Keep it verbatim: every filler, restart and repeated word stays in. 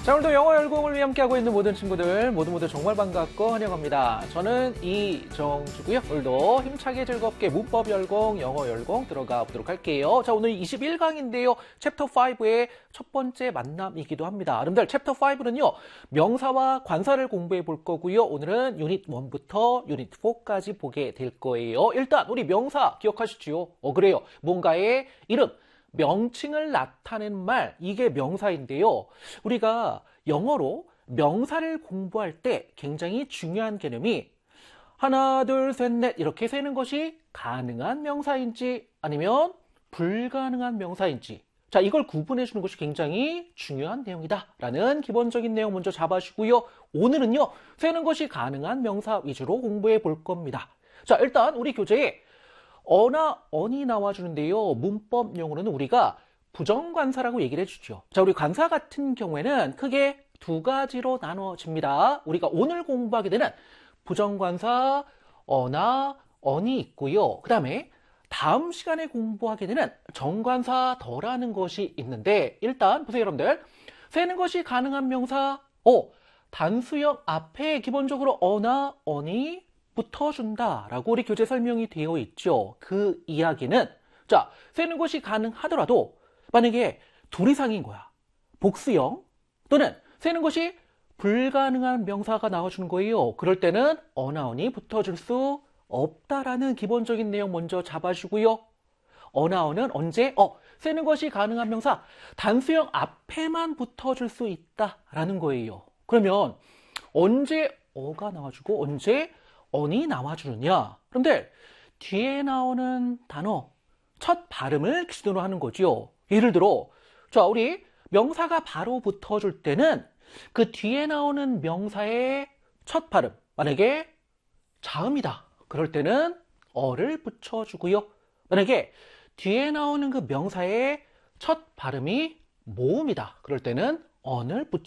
자, 오늘도 영어 열공을 위해 함께하고 있는 모든 친구들 모두 모두 정말 반갑고 환영합니다. 저는 이정주고요. 오늘도 힘차게 즐겁게 문법 열공, 영어 열공 들어가 보도록 할게요. 자, 오늘 이십일 강인데요. 챕터 오의 첫 번째 만남이기도 합니다. 여러분들 챕터 오는요. 명사와 관사를 공부해 볼 거고요. 오늘은 유닛 일부터 유닛 사까지 보게 될 거예요. 일단 우리 명사 기억하시죠? 어, 그래요. 뭔가의 이름, 명칭을 나타낸 말, 이게 명사인데요. 우리가 영어로 명사를 공부할 때 굉장히 중요한 개념이 하나, 둘, 셋, 넷 이렇게 세는 것이 가능한 명사인지 아니면 불가능한 명사인지, 자, 이걸 구분해 주는 것이 굉장히 중요한 내용이다 라는 기본적인 내용 먼저 잡아주시고요. 오늘은요, 세는 것이 가능한 명사 위주로 공부해 볼 겁니다. 자, 일단 우리 교재에 어나 언이 나와주는데요. 문법용으로는 우리가 부정관사라고 얘기를 해주죠. 자, 우리 관사 같은 경우에는 크게 두 가지로 나눠집니다. 우리가 오늘 공부하게 되는 부정관사 어나 언이 있고요. 그 다음에 다음 시간에 공부하게 되는 정관사 더라는 것이 있는데, 일단 보세요 여러분들. 세는 것이 가능한 명사, 어, 단수형 앞에 기본적으로 어나 언이 붙어준다라고 우리 교재 설명이 되어 있죠. 그 이야기는, 자, 세는 것이 가능하더라도 만약에 둘 이상인 거야. 복수형 또는 세는 것이 불가능한 명사가 나와주는 거예요. 그럴 때는 어나언이 붙어줄 수 없다라는 기본적인 내용 먼저 잡아주고요. 어나언은 언제? 어, 세는 것이 가능한 명사 단수형 앞에만 붙어줄 수 있다라는 거예요. 그러면 언제 어가 나와주고 언제 언이 나와주느냐? 그런데 뒤에 나오는 단어 첫 발음을 기준으로 하는 거죠. 예를 들어, 자, 우리 명사가 바로 붙어줄 때는 그 뒤에 나오는 명사의 첫 발음, 만약에 자음이다. 그럴 때는 어를 붙여주고요. 만약에 뒤에 나오는 그 명사의 첫 발음이 모음이다. 그럴 때는 언을 붙여